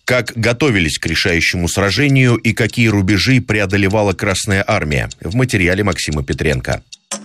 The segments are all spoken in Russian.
Как готовились к решающему сражению и какие рубежи преодолевала Красная Армия, в материале Максима Петренко.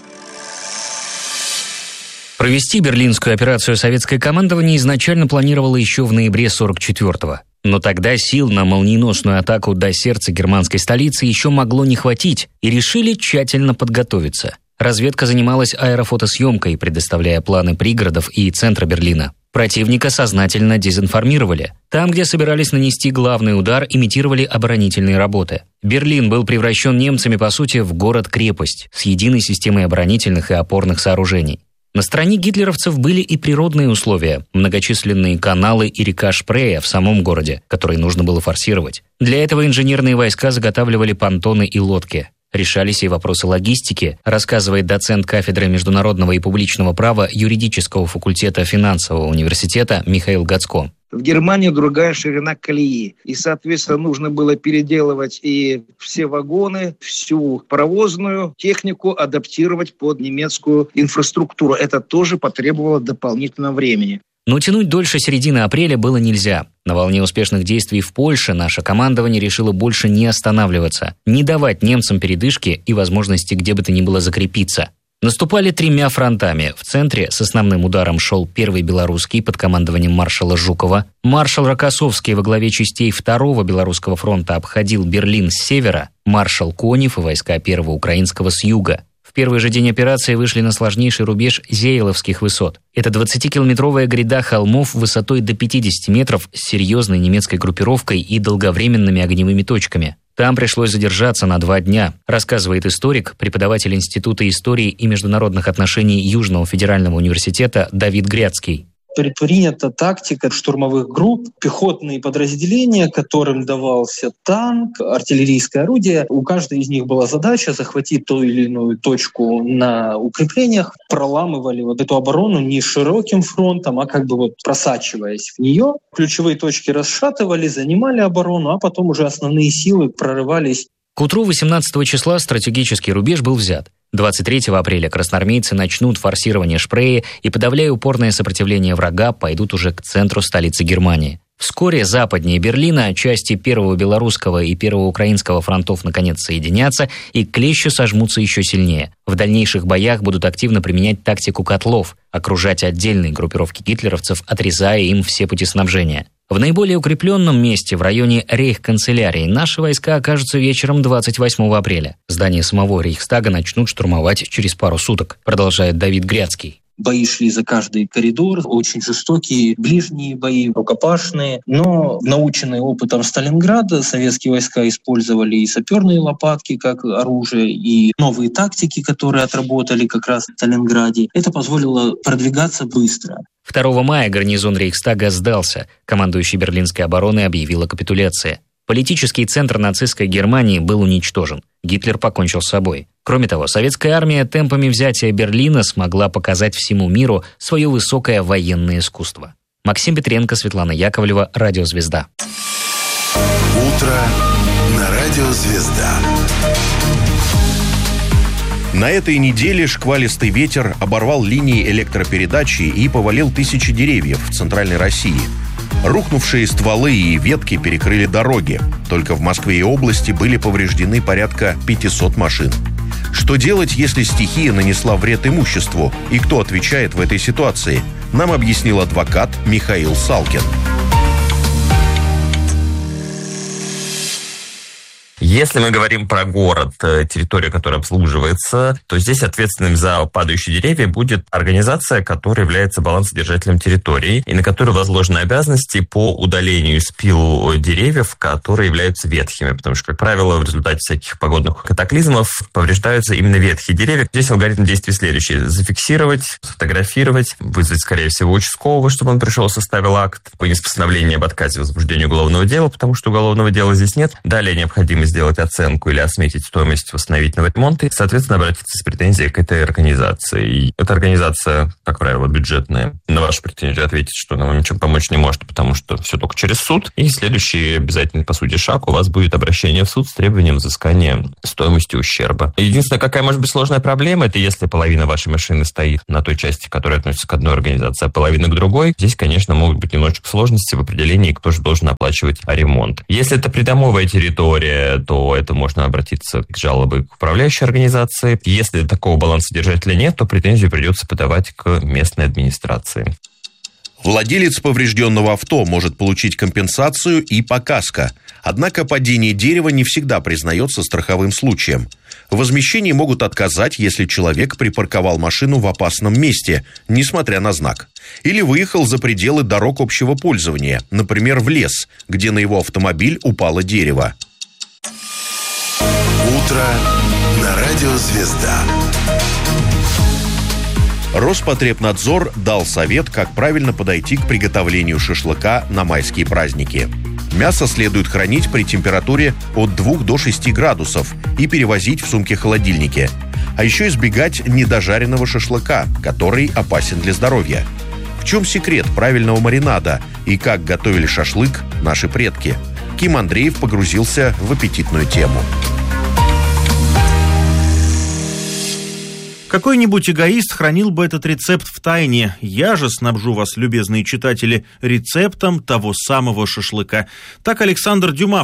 Провести берлинскую операцию советское командование изначально планировало еще в ноябре 1944-го. Но тогда сил на молниеносную атаку до сердца германской столицы еще могло не хватить, и решили тщательно подготовиться. Разведка занималась аэрофотосъемкой, предоставляя планы пригородов и центра Берлина. Противника сознательно дезинформировали. Там, где собирались нанести главный удар, имитировали оборонительные работы. Берлин был превращен немцами, по сути, в город-крепость с единой системой оборонительных и опорных сооружений. На стороне гитлеровцев были и природные условия, многочисленные каналы и река Шпрея в самом городе, которые нужно было форсировать. Для этого инженерные войска заготавливали понтоны и лодки. Решались и вопросы логистики, рассказывает доцент кафедры международного и публичного права юридического факультета финансового университета Михаил Гацко. В Германии другая ширина колеи. И, соответственно, нужно было переделывать и все вагоны, всю паровозную технику адаптировать под немецкую инфраструктуру. Это тоже потребовало дополнительного времени. Но тянуть дольше середины апреля было нельзя. На волне успешных действий в Польше наше командование решило больше не останавливаться, не давать немцам передышки и возможности где бы то ни было закрепиться. Наступали 3 фронтами. В центре с основным ударом шел Первый Белорусский под командованием маршала Жукова. Маршал Рокоссовский во главе частей Второго Белорусского фронта обходил Берлин с севера. Маршал Конев и войска Первого Украинского с юга. В первый же день операции вышли на сложнейший рубеж Зееловских высот. Это 20-километровая гряда холмов высотой до 50 метров с серьезной немецкой группировкой и долговременными огневыми точками. Там пришлось задержаться на 2 дня, рассказывает историк, преподаватель Института истории и международных отношений Южного федерального университета Давид Грядский. Предпринята тактика штурмовых групп, пехотные подразделения, которым давался танк, артиллерийское орудие. У каждой из них была задача захватить ту или иную точку на укреплениях. Проламывали вот эту оборону не широким фронтом, а как бы вот просачиваясь в нее. Ключевые точки расшатывали, занимали оборону, а потом уже основные силы прорывались. К утру 18 числа стратегический рубеж был взят. 23 апреля красноармейцы начнут форсирование Шпрея и, подавляя упорное сопротивление врага, пойдут уже к центру столицы Германии. Вскоре западнее Берлина части Первого Белорусского и Первого Украинского фронтов наконец соединятся и к клещу сожмутся еще сильнее. В дальнейших боях будут активно применять тактику котлов, окружать отдельные группировки гитлеровцев, отрезая им все пути снабжения. В наиболее укрепленном месте, в районе рейхканцелярии, наши войска окажутся вечером 28 апреля. Здание самого Рейхстага начнут штурмовать через пару суток, продолжает Давид Грядский. Бои шли за каждый коридор, очень жестокие, ближние бои, рукопашные. Но, наученные опытом Сталинграда, советские войска использовали и саперные лопатки как оружие, и новые тактики, которые отработали как раз в Сталинграде. Это позволило продвигаться быстро. 2 мая гарнизон Рейхстага сдался. Командующий Берлинской обороной объявил о капитуляции. Политический центр нацистской Германии был уничтожен. Гитлер покончил с собой. Кроме того, советская армия темпами взятия Берлина смогла показать всему миру свое высокое военное искусство. Максим Петренко, Светлана Яковлева, Радио «Звезда». Утро на Радио «Звезда». На этой неделе шквалистый ветер оборвал линии электропередачи и повалил тысячи деревьев в центральной России. Рухнувшие стволы и ветки перекрыли дороги. Только в Москве и области были повреждены порядка 500 машин. Что делать, если стихия нанесла вред имуществу? И кто отвечает в этой ситуации? Нам объяснил адвокат Михаил Салкин. Если мы говорим про город, территорию, которая обслуживается, то здесь ответственным за падающие деревья будет организация, которая является балансодержателем территории и на которую возложены обязанности по удалению и спилу деревьев, которые являются ветхими. Потому что, как правило, в результате всяких погодных катаклизмов повреждаются именно ветхие деревья. Здесь алгоритм действий следующий. Зафиксировать, сфотографировать, вызвать, скорее всего, участкового, чтобы он пришел и составил акт, вынес постановление об отказе в возбуждении уголовного дела, потому что уголовного дела здесь нет. Далее необходимо сделать сделать оценку или отметить стоимость восстановительного ремонта и, соответственно, обратиться с претензией к этой организации. И эта организация, как правило, бюджетная, на вашу претензию ответит, что она вам ничем помочь не может, потому что все только через суд. И следующий обязательный, по сути, шаг у вас будет обращение в суд с требованием взыскания стоимости ущерба. Единственное, какая может быть сложная проблема, это если половина вашей машины стоит на той части, которая относится к одной организации, а половина к другой. Здесь, конечно, могут быть немножечко сложности в определении, кто же должен оплачивать ремонт. Если это придомовая территория, то это можно обратиться к жалобе к управляющей организации. Если такого балансодержателя нет, то претензию придется подавать к местной администрации. Владелец поврежденного авто может получить компенсацию и по каско. Однако падение дерева не всегда признается страховым случаем. В возмещении могут отказать, если человек припарковал машину в опасном месте, несмотря на знак. Или выехал за пределы дорог общего пользования, например, в лес, где на его автомобиль упало дерево. Утро на радио «Звезда». Роспотребнадзор дал совет, как правильно подойти к приготовлению шашлыка на майские праздники. Мясо следует хранить при температуре от 2 до 6 градусов и перевозить в сумке-холодильнике. А еще избегать недожаренного шашлыка, который опасен для здоровья. В чем секрет правильного маринада и как готовили шашлык наши предки? Ким Андреев погрузился в аппетитную тему. Какой-нибудь эгоист хранил бы этот рецепт в тайне. Я же снабжу вас, любезные читатели, рецептом того самого шашлыка. Так Александр Дюма в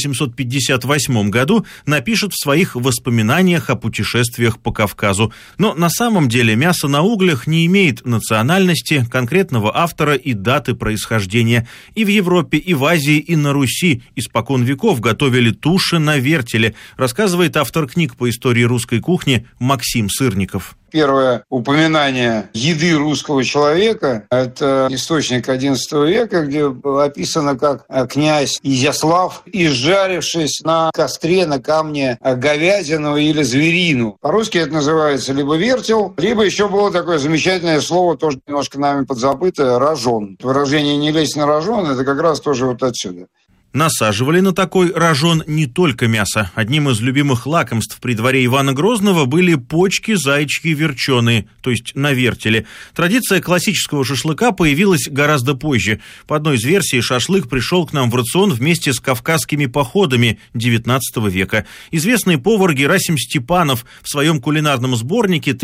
1858 году напишет в своих воспоминаниях о путешествиях по Кавказу. Но на самом деле мясо на углях не имеет национальности, конкретного автора и даты происхождения. И в Европе, и в Азии, и на Руси испокон веков готовили туши на вертеле, рассказывает автор книг по истории русской кухни Максим Сырников. Первое упоминание еды русского человека – это источник XI века, где было описано, как князь Изяслав, изжарившись на костре, на камне говядину или зверину. По-русски это называется либо вертел, либо еще было такое замечательное слово, тоже немножко нами подзабытое – рожон. Выражение «не лезь на рожон» – это как раз тоже вот отсюда. Насаживали на такой рожон не только мясо. Одним из любимых лакомств при дворе Ивана Грозного были почки зайчьи верченые, то есть на вертеле. Традиция классического шашлыка появилась гораздо позже. По одной из версий, шашлык пришел к нам в рацион вместе с кавказскими походами XIX века. Известный повар Герасим Степанов в своем кулинарном сборнике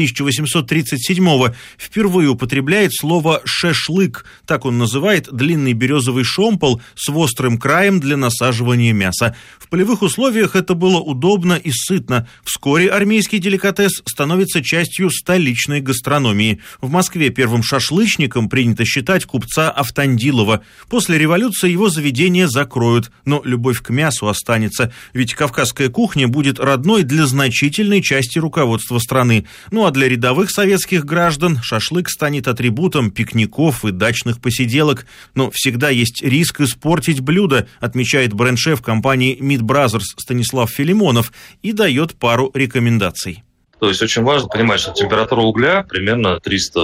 1837-го впервые употребляет слово «шашлык». Так он называет длинный березовый шомпол с острым краем для насаживания мяса. В полевых условиях это было удобно и сытно. Вскоре армейский деликатес становится частью столичной гастрономии. В Москве первым шашлычником принято считать купца Автандилова. После революции его заведения закроют, но любовь к мясу останется, ведь кавказская кухня будет родной для значительной части руководства страны. Ну а для рядовых советских граждан шашлык станет атрибутом пикников и дачных посиделок. Но всегда есть риск испортить блюдо, отмечает бренд-шеф компании Meat Brothers Станислав Филимонов и дает пару рекомендаций. То есть очень важно понимать, что температура угля примерно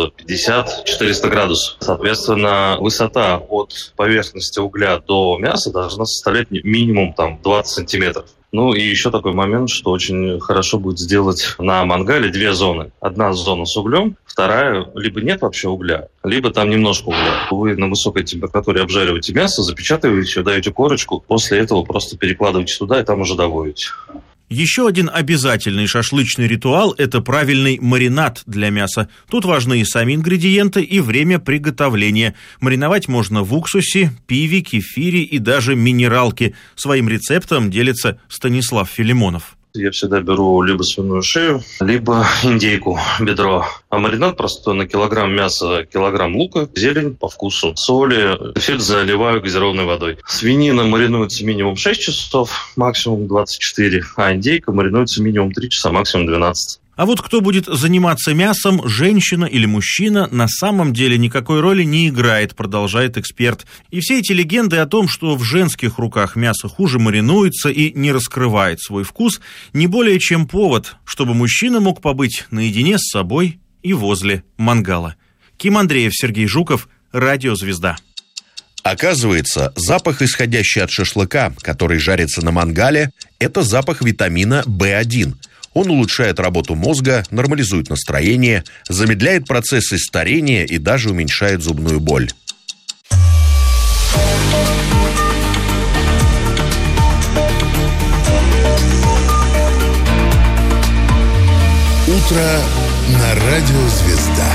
350-400 градусов. Соответственно, высота от поверхности угля до мяса должна составлять минимум 20 сантиметров. Ну и еще такой момент, что очень хорошо будет сделать на мангале 2 зоны. Одна зона с углем, вторая либо нет вообще угля, либо там немножко угля. Вы на высокой температуре обжариваете мясо, запечатываете, даете корочку, после этого просто перекладываете туда и там уже доводите. Еще один обязательный шашлычный ритуал – это правильный маринад для мяса. Тут важны и сами ингредиенты, и время приготовления. Мариновать можно в уксусе, пиве, кефире и даже минералке. Своим рецептом делится Станислав Филимонов. Я всегда беру либо свиную шею, либо индейку, бедро. А маринад простой на килограмм мяса, килограмм лука, зелень по вкусу, соли. Все это заливаю газированной водой. Свинина маринуется минимум 6 часов, максимум 24. А индейка маринуется минимум 3 часа, максимум 12. А вот кто будет заниматься мясом, женщина или мужчина, на самом деле никакой роли не играет, продолжает эксперт. И все эти легенды о том, что в женских руках мясо хуже маринуется и не раскрывает свой вкус, не более чем повод, чтобы мужчина мог побыть наедине с собой и возле мангала. Ким Андреев, Сергей Жуков, Радио «Звезда». Оказывается, запах, исходящий от шашлыка, который жарится на мангале, это запах витамина В1. Он улучшает работу мозга, нормализует настроение, замедляет процессы старения и даже уменьшает зубную боль. Утро на радио «Звезда».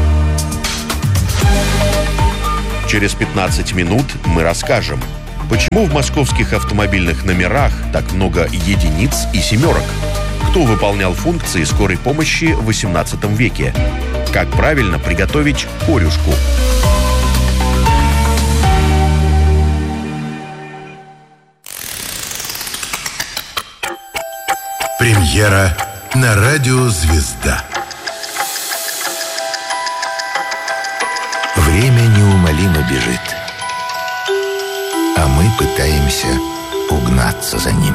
Через 15 минут мы расскажем, почему в московских автомобильных номерах так много единиц и семерок, кто выполнял функции скорой помощи в XVIII веке, как правильно приготовить корюшку. Премьера на радио «Звезда». Время неумолимо бежит, а мы пытаемся угнаться за ним.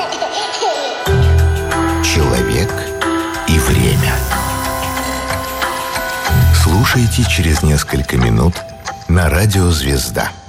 Человек и время. Слушайте через несколько минут на радио «Звезда».